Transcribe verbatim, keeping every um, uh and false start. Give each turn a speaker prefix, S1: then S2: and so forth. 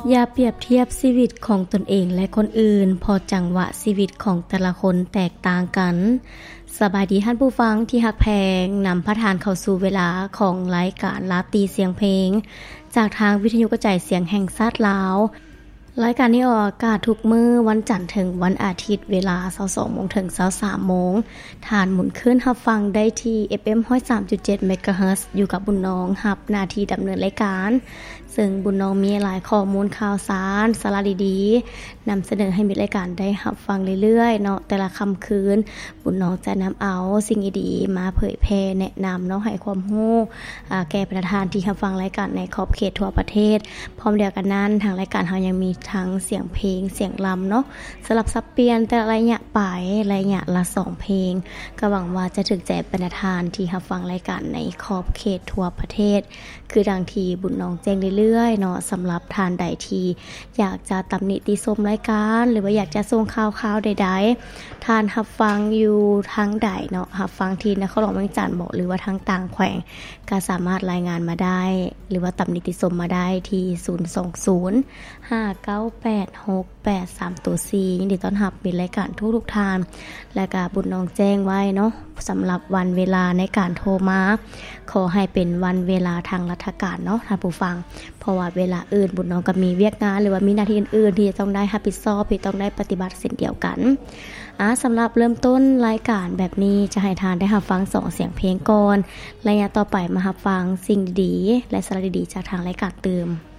S1: อย่าเปรียบเทียบชีวิตของตนเองและคนอื่นเพราะจังหวะชีวิตของแต่ละคนแตกต่างกันสบายดีท่านผู้ฟังที่ฮักแพงนำพระทานเข้าสู่เวลาของรายการลาตรีเสียงเพลงจากทางวิทยุกระจายเสียงแห่งชาติลาวรายการนี้ออกอากาศทุกมื้อวันจันทร์ถึงวันอาทิตย์เวลา ยี่สิบสอง น. ถึง ยี่สิบสาม น. ทานหมุนขึ้นรับฟังได้ที่ เอฟ เอ็ม หนึ่งร้อยสามจุดเจ็ด เมกะเฮิรตซ์ อยู่กับบุญน้องรับหน้าที่ดำเนินรายการซึ่งบุญน้องมีหลายข้อมูลข่าวสารสาระดีๆนำเสนอให้มีรายการได้รับฟังเรื่อยๆเนาะแต่ละค่ำคืนบุญน้องจะนำเอาสิ่งดีๆมาเผยแพร่แนะนำเนาะให้ความรู้อ่าแก่ประธานที่รับฟังรายการในขอบเขตทั่วประเทศพร้อมเดียวกันนั้นทางรายการเฮายังมีทั้งเสียงเพลงเสียงรำเนาะสลับซับเปลี่ยนแต่ละระยะไประยะละสองเพลงก็หวังว่าจะถึกใจประธานที่รับฟังรายการในขอบเขตทั่วประเทศคือดังที่บุญน้องแจ้งเรื่อยๆเนาะสำหรับทานใดที่อยากจะตำหนิติชมรายการหรือว่าอยากจะส่งข่าวๆใดๆทานรับฟังอยู่ทางใดเนาะรับฟังที่นครหลวงเวียงจันทน์บอกหรือว่าทางต่างแขวงก็สามารถรายงานมาได้หรือว่าตำหนิติชมมาได้ที่ศูนย์ สอง ศูนย์ ห้า เก้า แปด หก แปด สาม ตัวสี่ยินดีต้อนรับมีรายการทุกๆทานและก็บุญน้องแจ้งไว้เนาะสำหรับวันเวลาในการโทรมาขอให้เป็นวันเวลาทางราชการเนาะท่านผู้ฟังเพราะว่าเวลาอื่นบุญน้องก็มีเวียกงานหรือว่ามีหน้าที่อื่นๆที่จะต้องได้รับผิดชอบที่ต้องได้ปฏิบัติเช่นเดียวกันอ่ะสำหรับเริ่มต้นรายการแบบนี้จะให้ทานได้รับฟังสองเสียงเพลงก่อนระยะต่อไปมารับฟังสิ่งดีๆและสาระดีๆจากทางรายการเติม